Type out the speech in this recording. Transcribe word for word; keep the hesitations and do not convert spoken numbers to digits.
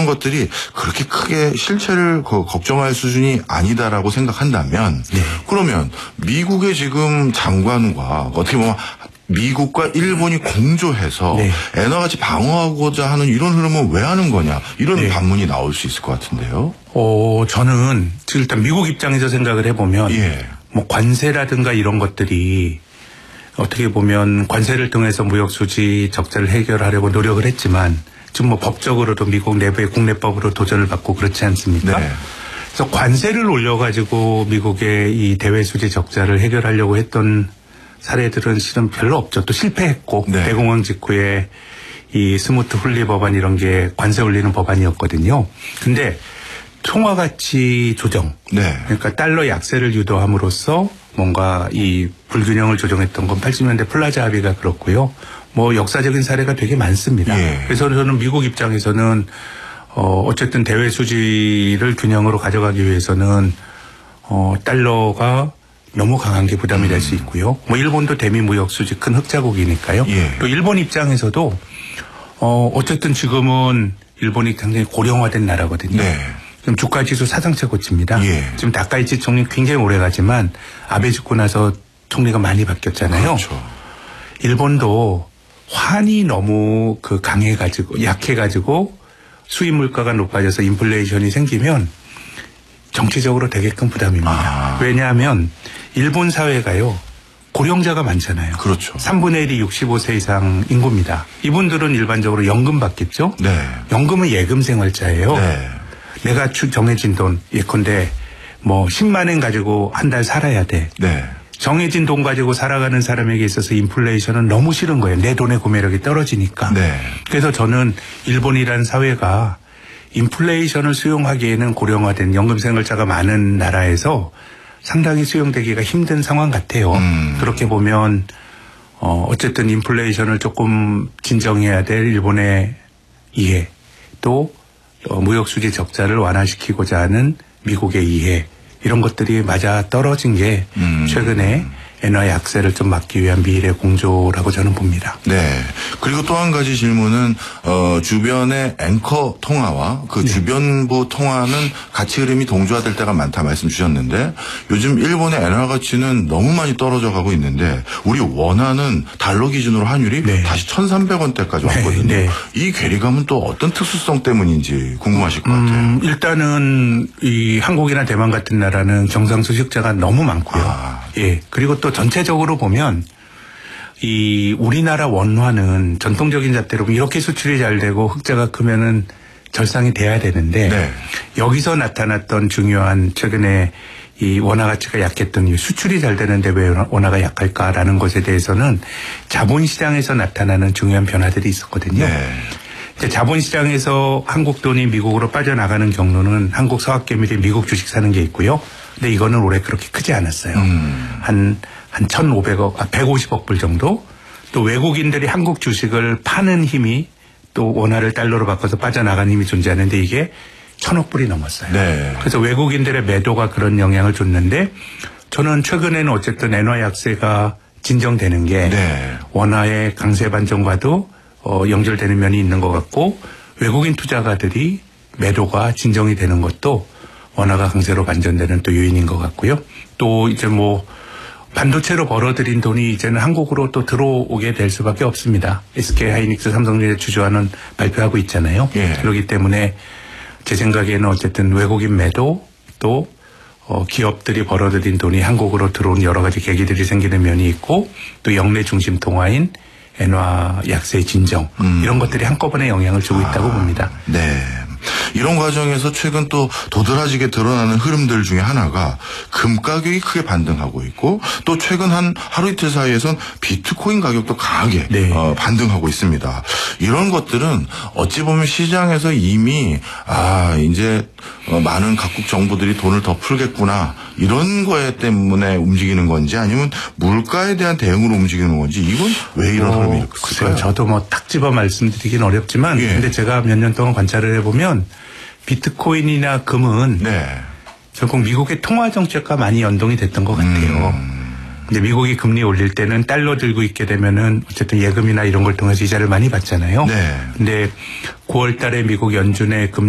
것들이 그렇게 크게 실체를 걱정할 수준이 아니다라고 생각한다면 네. 그러면 미국의 지금 장관과 어떻게 보면 미국과 일본이 공조해서 네. 엔화같이 방어하고자 하는 이런 흐름은 왜 하는 거냐 이런 네. 반문이 나올 수 있을 것 같은데요. 어, 저는 일단 미국 입장에서 생각을 해보면 예. 뭐 관세라든가 이런 것들이 어떻게 보면 관세를 통해서 무역 수지 적자를 해결하려고 노력을 했지만 지금 뭐 법적으로도 미국 내부의 국내법으로 도전을 받고 그렇지 않습니까? 네. 그래서 관세를 올려가지고 미국의 이 대외 수지 적자를 해결하려고 했던 사례들은 실은 별로 없죠. 또 실패했고 네. 대공황 직후에 이 스무트 훌리 법안 이런 게 관세 올리는 법안이었거든요. 근데 통화가치 조정, 네. 그러니까 달러 약세를 유도함으로써 뭔가 이 불균형을 조정했던 건 팔십 년대 플라자 합의가 그렇고요. 뭐 역사적인 사례가 되게 많습니다. 예. 그래서 저는 미국 입장에서는 어 어쨌든 대외 수지를 균형으로 가져가기 위해서는 어 달러가 너무 강한 게 부담이 될 수 있고요. 뭐 일본도 대미 무역 수지 큰 흑자국이니까요. 예. 또 일본 입장에서도 어 어쨌든 지금은 일본이 굉장히 고령화된 나라거든요. 네. 지금 주가 지수 사상 최고치입니다. 예. 지금 다카이치 총리 굉장히 오래 가지만 아베 죽고 나서 총리가 많이 바뀌었잖아요. 그렇죠. 일본도 환이 너무 그 강해가지고 약해가지고 수입 물가가 높아져서 인플레이션이 생기면 정치적으로 되게 큰 부담입니다. 아. 왜냐하면 일본 사회가요 고령자가 많잖아요. 그렇죠. 삼분의 일이 육십오 세 이상 인구입니다. 이분들은 일반적으로 연금 받겠죠. 네. 연금은 예금 생활자예요. 네. 내가 정해진 돈 예컨대 뭐 십만 엔 가지고 한 달 살아야 돼. 네. 정해진 돈 가지고 살아가는 사람에게 있어서 인플레이션은 너무 싫은 거예요. 내 돈의 구매력이 떨어지니까. 네. 그래서 저는 일본이라는 사회가 인플레이션을 수용하기에는 고령화된 연금생활자가 많은 나라에서 상당히 수용되기가 힘든 상황 같아요. 음. 그렇게 보면 어 어쨌든 인플레이션을 조금 진정해야 될 일본의 이해 또 어, 무역수지 적자를 완화시키고자 하는 미국의 이해 이런 것들이 맞아 떨어진 게 음. 최근에 엔화 약세를 좀 막기 위한 미일의 공조라고 저는 봅니다. 네. 그리고 또 한 가지 질문은 어, 주변의 앵커 통화와 그 네. 주변부 통화는 가치 흐름이 동조화될 때가 많다 말씀 주셨는데 요즘 일본의 엔화 가치는 너무 많이 떨어져 가고 있는데 우리 원화는 달러 기준으로 환율이 네. 다시 천삼백 원대까지 왔거든요. 네. 네. 이 괴리감은 또 어떤 특수성 때문인지 궁금하실 것 같아요. 음, 일단은 이 한국이나 대만 같은 나라는 경상수 흑자가 너무 많고요. 아. 예. 그리고 또 전체적으로 보면 이 우리나라 원화는 전통적인 잣대로 이렇게 수출이 잘 되고 흑자가 크면은 절상이 돼야 되는데 네. 여기서 나타났던 중요한 최근에 이 원화 가치가 약했던 이유 수출이 잘 되는데 왜 원화가 약할까라는 것에 대해서는 자본시장에서 나타나는 중요한 변화들이 있었거든요. 네. 이제 자본시장에서 한국 돈이 미국으로 빠져나가는 경로는 한국 서학개미들이 미국 주식 사는 게 있고요. 근데 이거는 올해 그렇게 크지 않았어요. 음. 한, 한 천오백억, 아, 백오십억 불 정도? 또 외국인들이 한국 주식을 파는 힘이 또 원화를 달러로 바꿔서 빠져나가는 힘이 존재하는데 이게 천억 불이 넘었어요. 네. 그래서 외국인들의 매도가 그런 영향을 줬는데 저는 최근에는 어쨌든 엔화 약세가 진정되는 게 네. 원화의 강세 반전과도 어, 연결되는 면이 있는 것 같고 외국인 투자가들이 매도가 진정이 되는 것도 원화가 강세로 반전되는 또 요인인 것 같고요. 또 이제 뭐 반도체로 벌어들인 돈이 이제는 한국으로 또 들어오게 될 수밖에 없습니다. 에스케이 하이닉스, 삼성전자 주주하는 발표하고 있잖아요. 예. 그렇기 때문에 제 생각에는 어쨌든 외국인 매도 또 어, 기업들이 벌어들인 돈이 한국으로 들어온 여러 가지 계기들이 생기는 면이 있고 또 영내 중심 통화인 엔화 약세 진정 음. 이런 것들이 한꺼번에 영향을 주고 있다고 아, 봅니다. 네. 이런 과정에서 최근 또 도드라지게 드러나는 흐름들 중에 하나가 금 가격이 크게 반등하고 있고 또 최근 한 하루 이틀 사이에선 비트코인 가격도 강하게 네. 어, 반등하고 있습니다. 이런 것들은 어찌 보면 시장에서 이미 아 이제 어, 많은 각국 정부들이 돈을 더 풀겠구나 이런 거에 때문에 움직이는 건지 아니면 물가에 대한 대응으로 움직이는 건지 이건 왜 이런 어, 흐름이 글쎄요. 있을까요? 저도 뭐 딱 집어 말씀드리긴 어렵지만 예. 근데 제가 몇 년 동안 관찰을 해보면 비트코인이나 금은 네. 결국 미국의 통화 정책과 많이 연동이 됐던 것 같아요. 음. 근데 미국이 금리 올릴 때는 달러 들고 있게 되면은 어쨌든 예금이나 이런 걸 통해서 이자를 많이 받잖아요. 네. 근데 구월 달에 미국 연준의 금